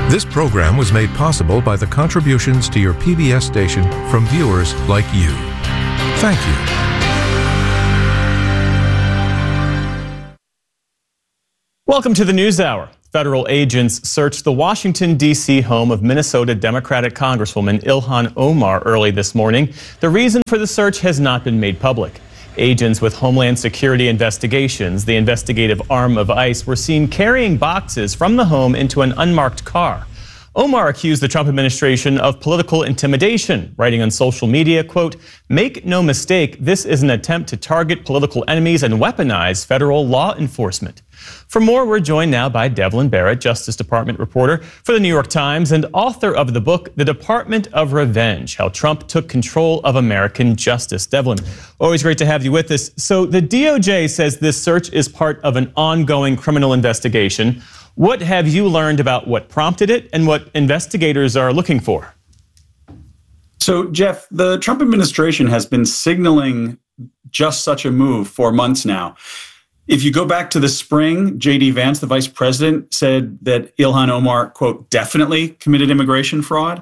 This program was made possible by the contributions to your PBS station from viewers like you. Thank you. Welcome to the News Hour. Federal agents searched the Washington, D.C. home of Minnesota Democratic Congresswoman Ilhan Omar early this morning. The reason for the search has not been made public. Agents with Homeland Security Investigations, the investigative arm of ICE, were seen carrying boxes from the home into an unmarked car. Omar accused the Trump administration of political intimidation, writing on social media, quote, "Make no mistake, this is an attempt to target political enemies and weaponize federal law enforcement." For more, we're joined now by Devlin Barrett, Justice Department reporter for the New York Times and author of the book, The Department of Revenge, How Trump Took Control of American Justice. Devlin, always great to have you with us. So the DOJ says this search is part of an ongoing criminal investigation. What have you learned about what prompted it and what investigators are looking for? So, Jeff, the Trump administration has been signaling just such a move for months now. If you go back to the spring, J.D. Vance, the vice president, said that Ilhan Omar, quote, definitely committed immigration fraud.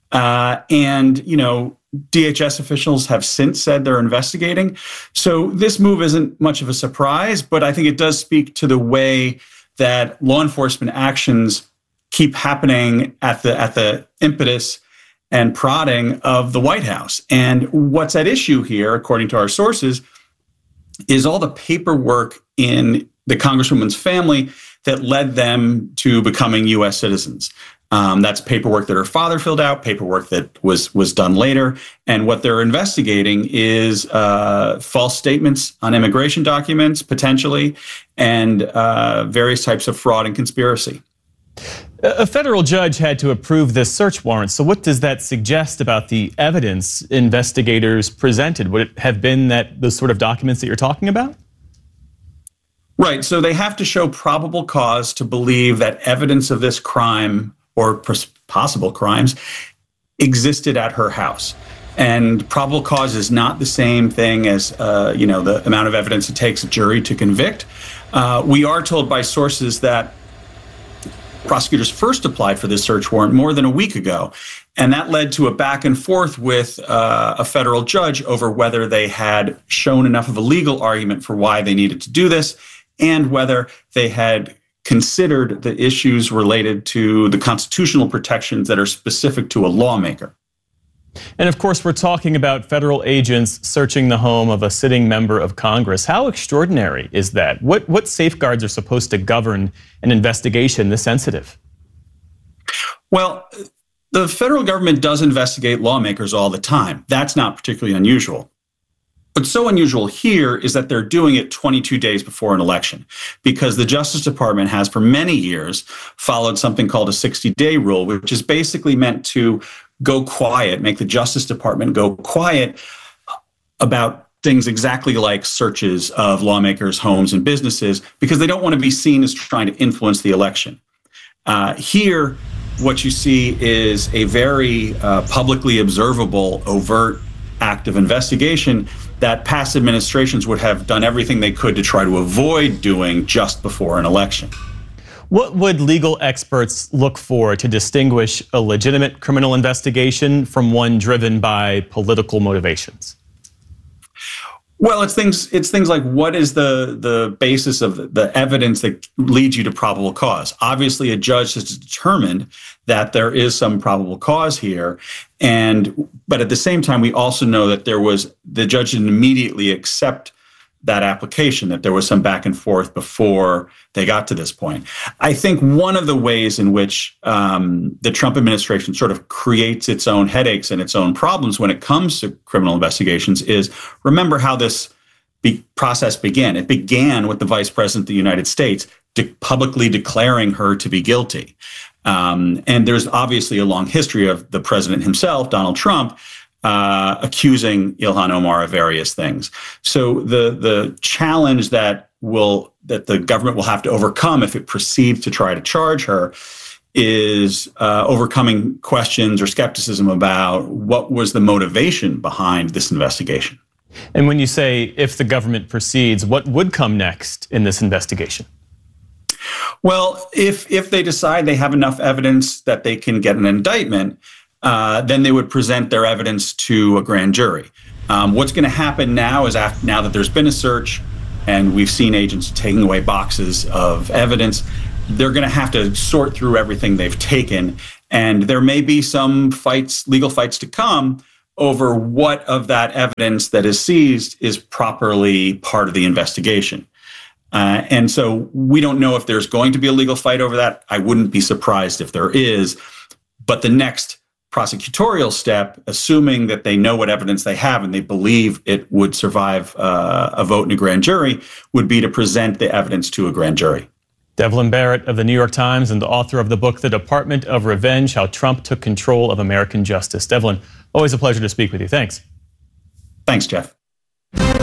And DHS officials have since said they're investigating. So this move isn't much of a surprise, but I think it does speak to the way that law enforcement actions keep happening at the impetus and prodding of the White House. And what's at issue here, according to our sources, is all the paperwork in the Congresswoman's family that led them to becoming U.S. citizens. That's paperwork that her father filled out, paperwork that was done later. And what they're investigating is false statements on immigration documents, potentially, and various types of fraud and conspiracy. A federal judge had to approve this search warrant. So what does that suggest about the evidence investigators presented? Would it have been that the sort of documents that you're talking about? Right. So they have to show probable cause to believe that evidence of this crime or possible crimes existed at her house. And probable cause is not the same thing as, the amount of evidence it takes a jury to convict. We are told by sources that prosecutors first applied for this search warrant more than a week ago. And that led to a back and forth with a federal judge over whether they had shown enough of a legal argument for why they needed to do this and whether they had considered the issues related to the constitutional protections that are specific to a lawmaker. And of course, we're talking about federal agents searching the home of a sitting member of Congress. How extraordinary is that? What safeguards are supposed to govern an investigation this sensitive? Well, the federal government does investigate lawmakers all the time. That's not particularly unusual. What's so unusual here is that they're doing it 22 days before an election, because the Justice Department has for many years followed something called a 60-day rule, which is basically meant to go quiet, make the Justice Department go quiet about things exactly like searches of lawmakers' homes and businesses, because they don't want to be seen as trying to influence the election. Here, what you see is a very publicly observable, overt act of investigation that past administrations would have done everything they could to try to avoid doing just before an election. What would legal experts look for to distinguish a legitimate criminal investigation from one driven by political motivations? Well, it's things like, what is the basis of the evidence that leads you to probable cause? Obviously, a judge has determined that there is some probable cause here, but at the same time, we also know that the judge didn't immediately accept that application, that there was some back and forth before they got to this point. I think one of the ways in which the Trump administration sort of creates its own headaches and its own problems when it comes to criminal investigations is, remember how this process began. It began with the Vice President of the United States publicly declaring her to be guilty. And there's obviously a long history of the president himself, Donald Trump, accusing Ilhan Omar of various things. So the challenge that the government will have to overcome if it proceeds to try to charge her is overcoming questions or skepticism about what was the motivation behind this investigation. And when you say if the government proceeds, what would come next in this investigation? Well, if they decide they have enough evidence that they can get an indictment, then they would present their evidence to a grand jury. What's going to happen now is now that there's been a search and we've seen agents taking away boxes of evidence, they're going to have to sort through everything they've taken. And there may be some legal fights to come over what of that evidence that is seized is properly part of the investigation. And so we don't know if there's going to be a legal fight over that. I wouldn't be surprised if there is. But the next prosecutorial step, assuming that they know what evidence they have and they believe it would survive a vote in a grand jury, would be to present the evidence to a grand jury. Devlin Barrett of the New York Times and the author of the book, The Department of Revenge, How Trump Took Control of American Justice. Devlin, always a pleasure to speak with you. Thanks. Thanks, Jeff.